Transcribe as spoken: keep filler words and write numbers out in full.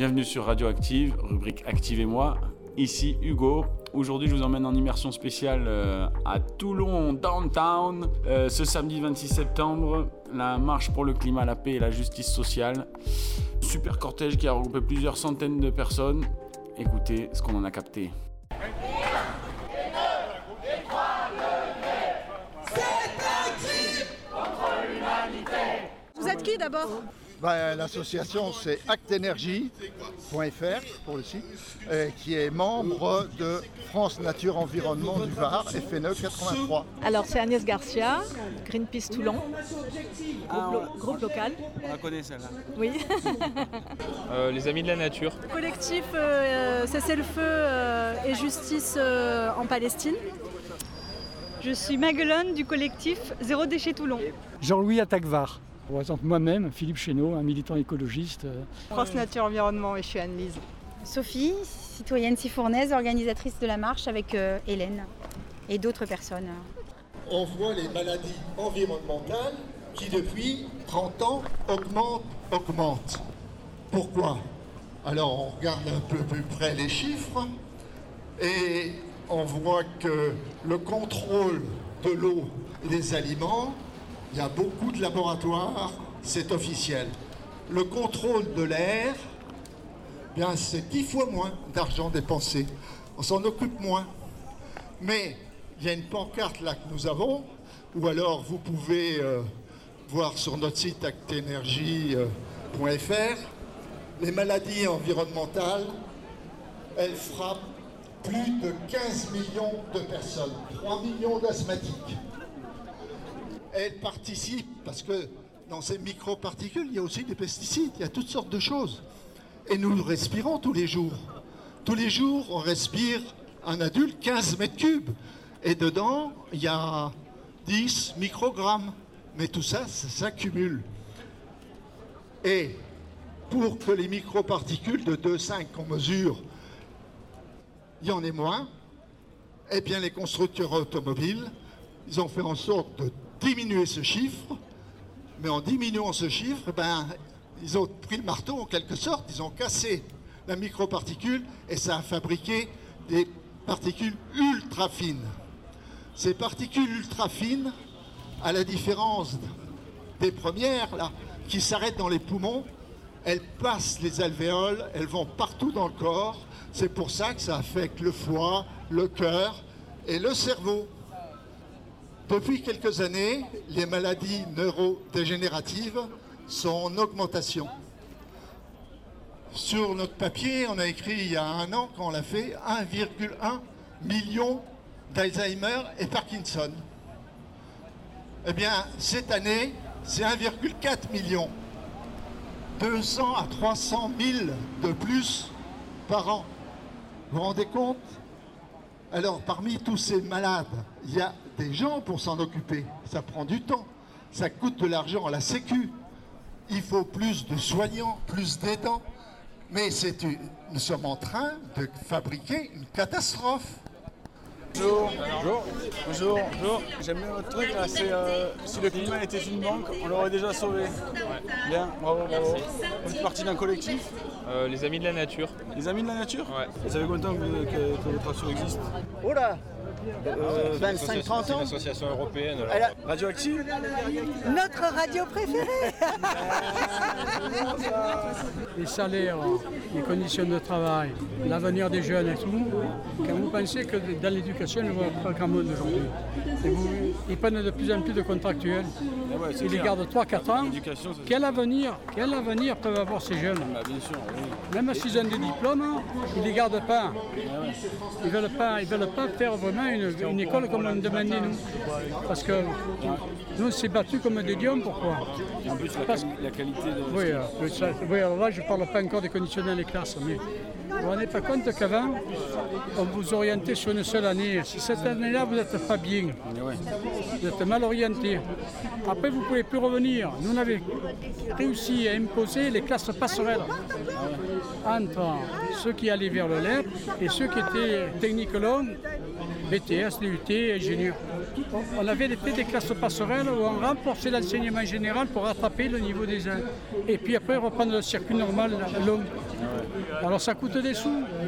Bienvenue sur Radioactive, rubrique Activez-moi. Ici Hugo. Aujourd'hui, je vous emmène en immersion spéciale euh, à Toulon, downtown. Euh, ce samedi vingt-six septembre, la marche pour le climat, la paix et la justice sociale. Super cortège qui a regroupé plusieurs centaines de personnes. Écoutez ce qu'on en a capté. Vous êtes qui d'abord ? Ben, l'association c'est acte énergie point f r pour le site, euh, qui est membre de France Nature Environnement du Var, F N E quatre-vingt-trois. Alors c'est Agnès Garcia, Greenpeace Toulon, Ah, groupe, lo- groupe local. On la connaît celle-là. Oui. Euh, les Amis de la Nature. Collectif euh, Cessez-le-feu euh, et justice euh, en Palestine. Je suis Maguelone du collectif Zéro Déchet Toulon. Jean-Louis Attaque-Var. Par exemple, moi-même, Philippe Chénaud, un militant écologiste. France Nature Environnement et je suis Anne-Lise. Sophie, citoyenne sifournaise, organisatrice de la marche avec euh, Hélène et d'autres personnes. On voit les maladies environnementales qui depuis trente ans augmentent, augmentent. Pourquoi ? Alors on regarde un peu plus près les chiffres et on voit que le contrôle de l'eau et des aliments, il y a beaucoup de laboratoires, c'est officiel. Le contrôle de l'air, bien c'est dix fois moins d'argent dépensé. On s'en occupe moins. Mais il y a une pancarte là que nous avons, ou alors vous pouvez euh, voir sur notre site acte énergie point f r. Les maladies environnementales, elles frappent plus de quinze millions de personnes, trois millions d'asthmatiques. Elles participent parce que dans ces microparticules, il y a aussi des pesticides, il y a toutes sortes de choses. Et nous le respirons tous les jours. Tous les jours, on respire, un adulte, quinze mètres cubes. Et dedans, il y a dix microgrammes. Mais tout ça, ça s'accumule. Et pour que les microparticules de deux virgule cinq qu'on mesure, il y en ait moins, eh bien les constructeurs automobiles, ils ont fait en sorte de diminuer ce chiffre, mais en diminuant ce chiffre, ben, ils ont pris le marteau en quelque sorte, ils ont cassé la microparticule et ça a fabriqué des particules ultra fines. Ces particules ultra fines, à la différence des premières là, qui s'arrêtent dans les poumons, elles passent les alvéoles, elles vont partout dans le corps. C'est pour ça que ça affecte le foie, le cœur et le cerveau. Depuis quelques années, les maladies neurodégénératives sont en augmentation. Sur notre papier, on a écrit il y a un an, quand on l'a fait, un virgule un million d'Alzheimer et Parkinson. Eh bien, cette année, c'est un virgule quatre million. deux cents à trois cent mille de plus par an. Vous vous rendez compte ? Alors, parmi tous ces malades, il y a des gens pour s'en occuper. Ça prend du temps. Ça coûte de l'argent à la Sécu. Il faut plus de soignants, plus d'aidants. Mais c'est une... nous sommes en train de fabriquer une catastrophe. Bonjour. Bonjour. Bonjour. Bonjour. J'aime bien votre truc là, c'est euh, si le climat était une banque, on l'aurait déjà sauvé. Ouais. Bien, bravo, bravo. Vous êtes partie d'un collectif euh, Les Amis de la Nature. Les Amis de la Nature ? Ouais. Vous savez combien de temps que, que, que votre action existe ? Oula euh, vingt-cinq trente ans. C'est une association européenne. Alors. Alors, Radioactive ? notre radio préférée. Les salaires, les conditions de travail, l'avenir des jeunes et tout. Quand vous pensez que dans l'éducation, il n'y a pas grand monde aujourd'hui. Et vous, ils prennent de plus en plus de contractuels. Ah ouais, Ils les gardent trois quatre ans. L'éducation, c'est... Quel avenir, quel avenir peuvent avoir ces jeunes ? Bah, bien sûr, oui. Même s'ils ont des diplômes, ils ne les gardent pas. Ils ne veulent pas, ils veulent pas faire vraiment une, une école comme on demandait nous. Parce que nous, on s'est battus comme des lions, pourquoi ? Et en plus, la, Parce... la qualité de... Oui, euh, ça, oui, alors là, je ne parle pas encore des conditions dans les classes, mais vous ne vous rendez pas compte qu'avant, on vous orientait sur une seule année. Si cette année-là, vous n'êtes pas bien, vous êtes mal orienté. Après, vous ne pouvez plus revenir. Nous, on avait réussi à imposer les classes passerelles entre ceux qui allaient vers le L E P et ceux qui étaient techniques longues, B T S, D U T, ingénieurs. On avait fait des classes passerelles où on renforçait l'enseignement général pour rattraper le niveau des uns. Et puis après, reprendre le circuit normal long. Alors ça coûte des sous.